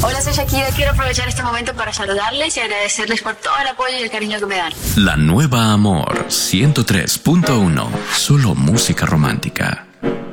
Hola, soy Shakira. Quiero aprovechar este momento para saludarles y agradecerles por todo el apoyo y el cariño que me dan. La nueva Amor 103.1. Solo música romántica.